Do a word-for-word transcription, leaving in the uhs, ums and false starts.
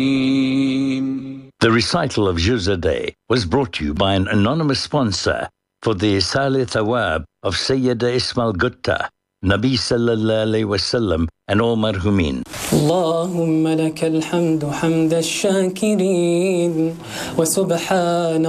The recital of Juz a Day was brought to you by an anonymous sponsor for the Isali Thawab of Sayyida Ismail Gutta, Nabi Sallallahu Alaihi Wasallam, and all marhumin. اللهم لك الحمد حمد الشاكرين وسبحان